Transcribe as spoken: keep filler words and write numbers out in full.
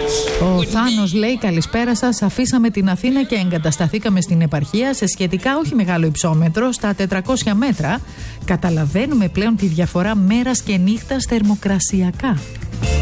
Ο Θάνος λέει: καλησπέρα σας. Αφήσαμε την Αθήνα και εγκατασταθήκαμε στην επαρχία σε σχετικά όχι μεγάλο υψόμετρο, στα τετρακόσια μέτρα. Καταλαβαίνουμε πλέον τη διαφορά μέρας και νύχτας θερμοκρασιακά.